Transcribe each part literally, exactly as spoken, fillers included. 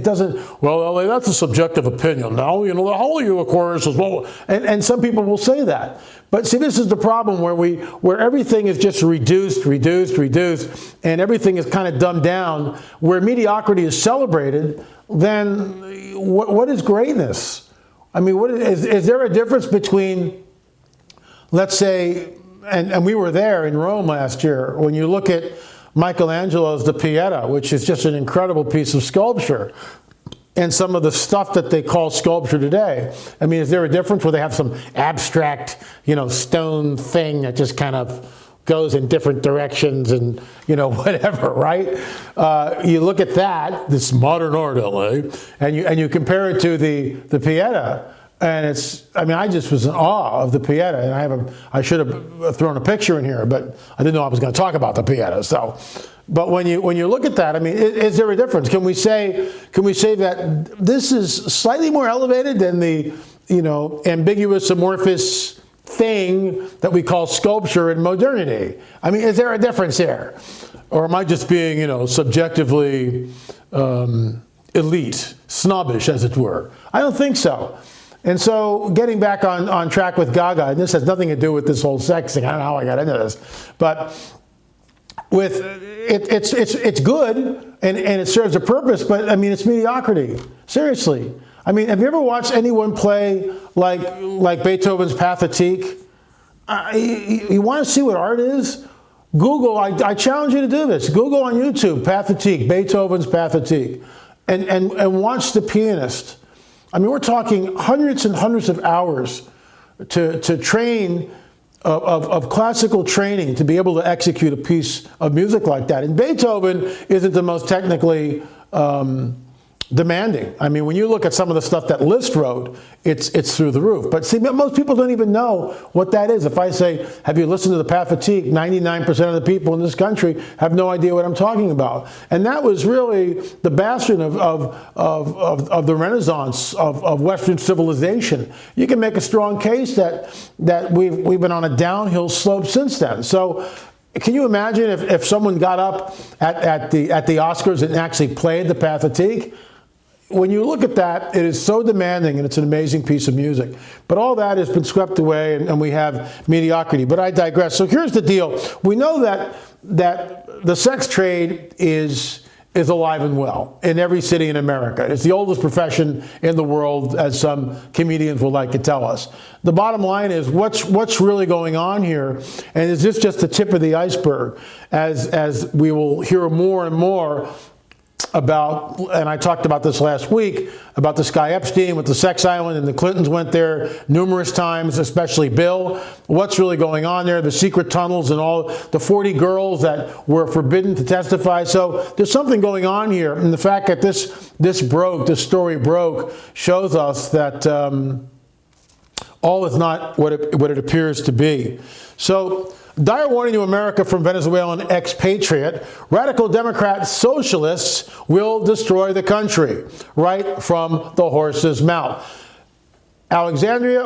doesn't, well, that's a subjective opinion. Now, you know, the Holy Eucharist is, well, and, and some people will say that. But see, this is the problem where we, where everything is just reduced, reduced, reduced, and everything is kind of dumbed down, where mediocrity is celebrated, then what, what is greatness? I mean, what is, is there a difference between, let's say, and, and we were there in Rome last year, when you look at Michelangelo's The Pieta, which is just an incredible piece of sculpture, and some of the stuff that they call sculpture today. I mean, is there a difference where they have some abstract, you know, stone thing that just kind of goes in different directions and, you know, whatever, right? Uh, you look at that, this modern art, L A, and you and you compare it to the the Pieta, and it's, I mean, I just was in awe of the Pieta, and I have a, I should have thrown a picture in here, but I didn't know I was going to talk about the Pieta, so. But when you when you look at that, I mean, is, is there a difference? Can we say can we say that this is slightly more elevated than the, you know, ambiguous, amorphous thing that we call sculpture in modernity? I mean, is there a difference here, or am I just being, you know, subjectively um, elite, snobbish, as it were? I don't think so. And so, getting back on on track with Gaga, and this has nothing to do with this whole sex thing. I don't know how I got into this, but. With it, it's it's it's good and, and it serves a purpose, but I mean it's mediocrity. Seriously, I mean, have you ever watched anyone play like like Beethoven's Pathétique? Uh, you, you want to see what art is? Google. I, I challenge you to do this. Google on YouTube Pathétique, Beethoven's Pathétique, and and and watch the pianist. I mean, we're talking hundreds and hundreds of hours to to train. Of, of classical training to be able to execute a piece of music like that. And Beethoven isn't the most technically um, demanding. I mean, when you look at some of the stuff that Liszt wrote, it's it's through the roof. But see, most people don't even know what that is. If I say, have you listened to the Pathétique? ninety-nine percent of the people in this country have no idea what I'm talking about. And that was really the bastion of of of, of, of the Renaissance of, of Western civilization. You can make a strong case that that we've we've been on a downhill slope since then. So can you imagine if, if someone got up at, at the at the Oscars and actually played the Pathétique? When you look at that, it is so demanding, and it's an amazing piece of music. But all that has been swept away, and, and we have mediocrity. But I digress. So here's the deal. We know that that the sex trade is is alive and well in every city in America. It's the oldest profession in the world, as some comedians would like to tell us. The bottom line is, what's what's really going on here? And is this just the tip of the iceberg? As as we will hear more and more about, and I talked about this last week, about the Sky Epstein with the sex island, and the Clintons went there numerous times, especially Bill. What's really going on there? The secret tunnels and all the forty girls that were forbidden to testify. So there's something going on here. And the fact that this this broke, this story broke, shows us that um, all is not what it, what it appears to be. So, dire warning to America from Venezuelan expatriate. Radical Democrat socialists will destroy the country. Right from the horse's mouth. Alexandria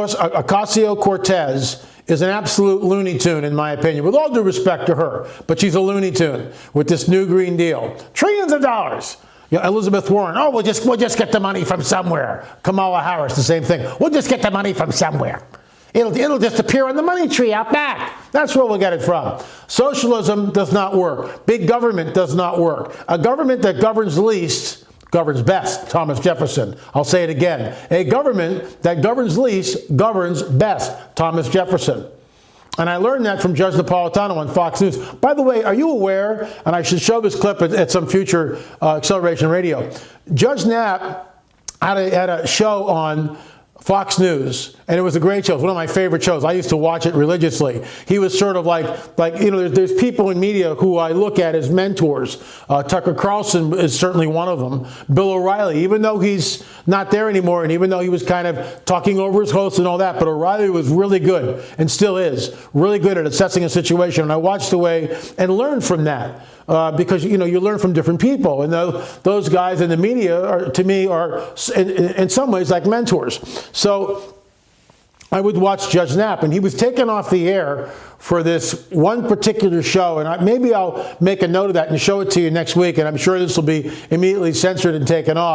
Ocasio-Cortez is an absolute Looney Tune, in my opinion, with all due respect to her. But she's a Looney Tune with this new Green Deal. Trillions of dollars. You know, Elizabeth Warren, oh, we'll just, we'll just get the money from somewhere. Kamala Harris, the same thing. We'll just get the money from somewhere. It'll, it'll just appear on the money tree out back. That's where we'll get it from. Socialism does not work. Big government does not work. A government that governs least governs best. Thomas Jefferson. I'll say it again. A government that governs least governs best. Thomas Jefferson. And I learned that from Judge Napolitano on Fox News. By the way, are you aware, and I should show this clip at, at some future uh, Acceleration Radio, Judge Knapp had a, had a show on Fox News, and it was a great show. It was one of my favorite shows. I used to watch it religiously. He was sort of like, like you know, there's, there's people in media who I look at as mentors. Uh, Tucker Carlson is certainly one of them. Bill O'Reilly, even though he's not there anymore, and even though he was kind of talking over his hosts and all that, but O'Reilly was really good, and still is, really good at assessing a situation. And I watched the way and learned from that. Uh, because, you know, you learn from different people. And those, those guys in the media, are, to me, are in, in some ways like mentors. So I would watch Judge Knapp, and he was taken off the air for this one particular show. And I, maybe I'll make a note of that and show it to you next week. And I'm sure this will be immediately censored and taken off.